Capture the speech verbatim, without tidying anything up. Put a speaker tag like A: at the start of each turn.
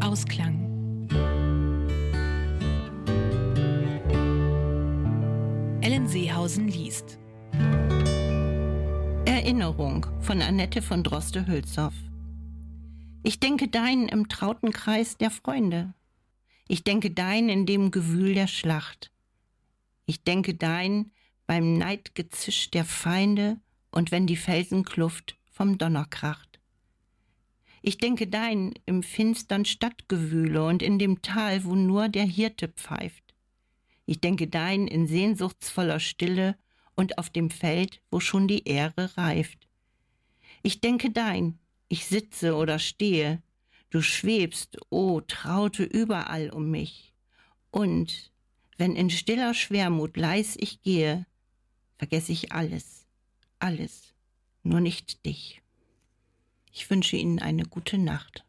A: Ausklang. Ellen Seehausen liest.
B: Erinnerung von Annette von Droste-Hülshoff. Ich denke dein im trauten Kreis der Freunde. Ich denke dein in dem Gewühl der Schlacht. Ich denke dein beim Neidgezisch der Feinde und wenn die Felsenkluft vom Donner kracht. Ich denke dein im finstern Stadtgewühle und in dem Tal, wo nur der Hirte pfeift. Ich denke dein in sehnsuchtsvoller Stille und auf dem Feld, wo schon die Ähre reift. Ich denke dein, ich sitze oder stehe, du schwebst, o Traute, überall um mich. Und, wenn in stiller Schwermut leis ich gehe, vergesse ich alles, alles, nur nicht dich. Ich wünsche Ihnen eine gute Nacht.